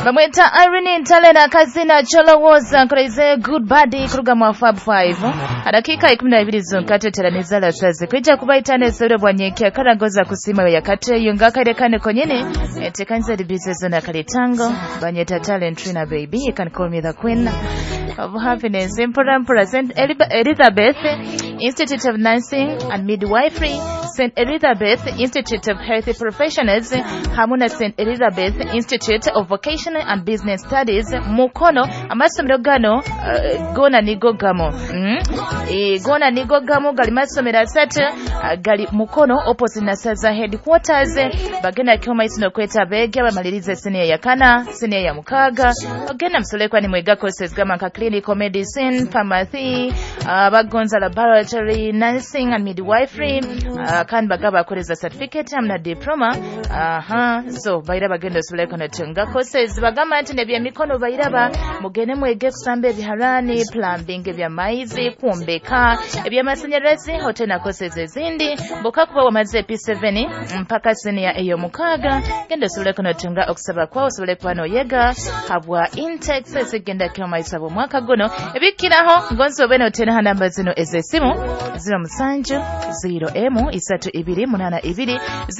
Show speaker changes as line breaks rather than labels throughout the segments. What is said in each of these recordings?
Bamweta Irene Ntalena Kazina Cholowoza nkoleze good body kuruga mu Fab 5 adakika 12 zonka teteraniza la sazi kwija kubaitane sore bwanyeke karagoza kusima ya kate yunga kare kane konyene tekanza dibizo na kalitango banyeta talent Trina baby you can call me the queen of happiness important present Elizabeth Institute of Nursing and Midwifery St. Elizabeth Institute of Health Professionals Hamuna St. Elizabeth Institute of Vocational and Business Studies Mukono amasomero gano gona nigogamo gona nigogamo gali masomero asatu gali Mukono opposite na Saza headquarters bagenda kyoma isino kweta bege abamalirize senior ya kana senior ya mukaga bagenda msolekwa ni mwega courses gama ka clinical medicine pharmacy bagonza laboratory nursing and midwifery kan bagaba koleza certificate amna diploma so baira bagenda solekwa na tunga courses bagama ati nebya mikono bairaba mugene mwege kusambe biharani plumbing bya maize kuombeka ebya masanyarazi hotel na courses ezindi boka kuba wamaze P7 mpaka senior eyo mukaga genda solekwa na tunga okusaba kwa solekwa no yega habwa intex segenda kyoma isabo mwaka gono ebikiraho ngonzo beno tena hanamba zino ezesimu 07 0M 3282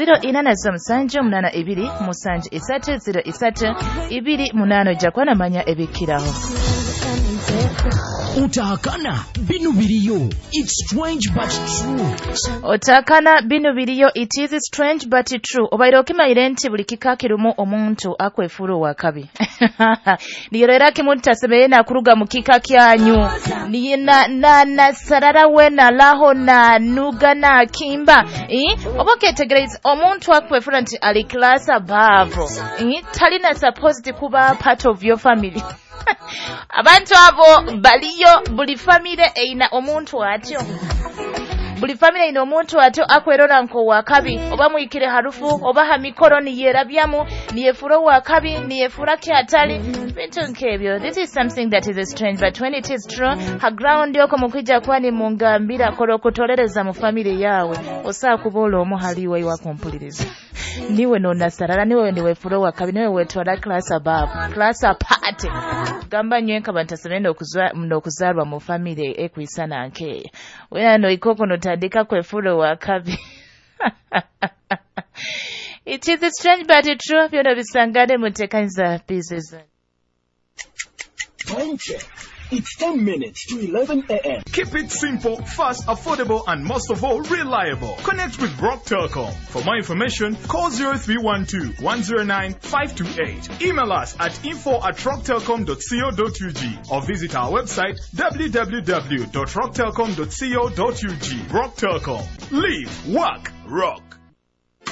08 jakwana manya ebikiraho
Otakana binu biriyo it's strange but true
Otakana binu biriyo it is strange but true obairo kimaire nti buli kikakirumu omuntu akwefuru wakabi niyerera kimuntasebe na kuruga mukika kyanyu na sarara wena laho na nuga na kimba oboketegereza omuntu akwefura nti ali class above talina supposed kuba part of your family abantu abo baliyo buli family eina omuntu atyo buli family ino omuntu atyo akwerora nko wakabi oba muikire harufu oba ha mikoro ni yerabyamu ni yefuro wakabi ni yefura kyatali bintu nkebyo. This is something that is strange but when it is true ha ground yoko mukija kwani mungambira koro kutolereza mu family yawe osa kubola omuhaliwe iwa kompuliriza niwe nona sarara niwe ndiwe furo wakabi niwe wetwala class above class apart gamba nyenka bantasabendo okuzalwa mu family ekwisana nke wena no ikoko notandika kwefuro wakabi It is strange but it's true byona bisangane mutekanza pieces.
Time check. It's 10 minutes to 11 a.m.
Keep it simple, fast, affordable, and most of all, reliable. Connect with Rock Telecom. For more information, call 0312-109-528. Email us at info@rocktelecom.co.ug or visit our website www.rocktelecom.co.ug. Rock Telecom. Live, work, rock.